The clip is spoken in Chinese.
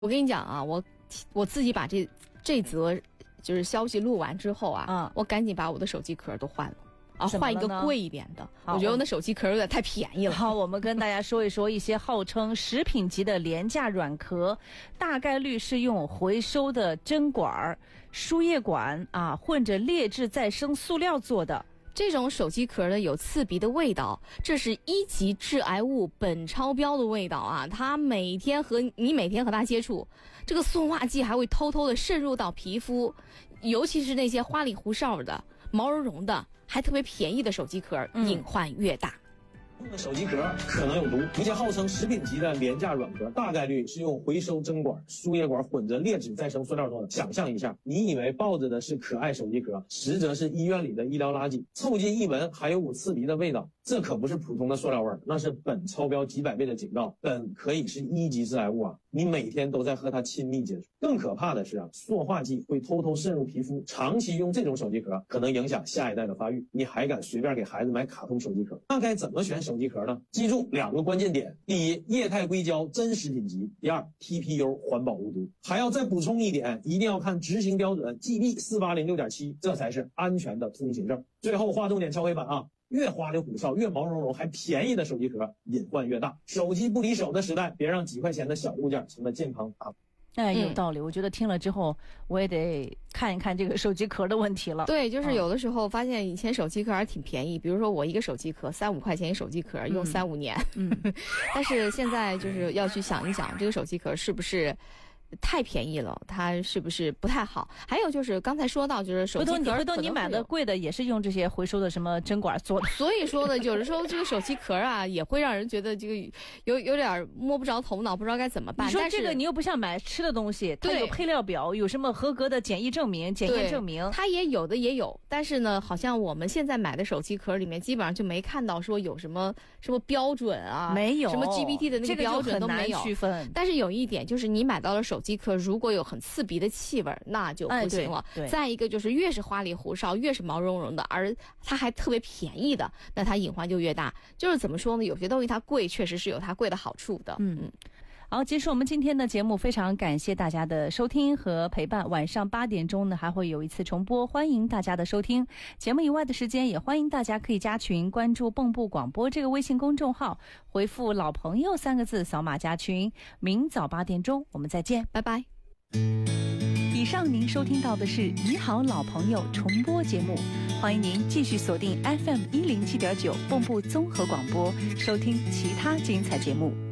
我跟你讲啊，我自己把这则就是消息录完之后啊，我赶紧把我的手机壳都换了。换一个贵一点的，我觉得我那手机壳有点太便宜了。 好，我们跟大家说一说一些号称食品级的廉价软壳，大概率是用回收的针管、输液管啊，混着劣质再生塑料做的。 这种手机壳呢有刺鼻的味道，这是1级致癌物苯超标的味道啊！它每天和它接触，这个塑化剂还会偷偷的渗入到皮肤，尤其是那些花里胡哨的、毛茸茸的、还特别便宜的手机壳，隐患越大。 用的手机壳可能有毒，一些号称食品级的廉价软壳，大概率是用回收针管、输液管混着劣质再生塑料做的。想象一下，你以为抱着的是可爱手机壳，实则是医院里的医疗垃圾，凑近一闻还有股刺鼻的味道。这可不是普通的塑料味，那是苯超标几百倍的警告。苯可以是1级致癌物啊！你每天都在和它亲密接触。更可怕的是啊，塑化剂会偷偷渗入皮肤，长期用这种手机壳可能影响下一代的发育。你还敢随便给孩子买卡通手机壳？那该怎么选手机壳呢？记住2个关键点：第一，液态硅胶真食品级；第二，TPU 环保无毒。还要再补充一点，一定要看执行标准 GB4806.7，这才是安全的通行证。最后划重点敲黑板啊！越花里胡哨、越毛茸茸还便宜的手机壳，隐患越大。手机不离手的时代，别让几块钱的小物件成了健康啊！ 有道理。我觉得听了之后，我也得看一看这个手机壳的问题了。 对，就是有的时候发现以前手机壳还挺便宜，比如说我一个手机壳3-5块钱一手机壳，用3-5年。但是现在就是要去想一想，这个手机壳是不是太便宜了，它是不是不太好？还有就是刚才说到，就是手机壳回头你买的贵的也是用这些回收的什么针管做的。 所以说呢，有的时候这个手机壳啊，也会让人觉得这个有点摸不着头脑，不知道该怎么办。 你说这个你又不像买吃的东西，它有配料表，有什么合格的检验证明，它也有，但是呢，好像我们现在买的手机壳里面基本上就没看到说有什么标准啊， 没有什么 GPT 的那个标准都没有， 这个就很难区分。 但是有一点就是，你买到了手机壳，如果有很刺鼻的气味，那就不行了。再一个就是越是花里胡哨，越是毛茸茸的，而它还特别便宜的，那它隐患就越大。就是怎么说呢？有些东西它贵，确实是有它贵的好处的。 好，结束我们今天的节目，非常感谢大家的收听和陪伴。晚上8点钟呢，还会有一次重播，欢迎大家的收听。节目以外的时间，也欢迎大家可以加群，关注蚌埠广播这个微信公众号，回复老朋友3个字，扫码加群。明早8点钟我们再见， 拜拜。 以上您收听到的是你好老朋友重播节目，欢迎您继续锁定 FM107.9 蚌埠综合广播，收听其他精彩节目。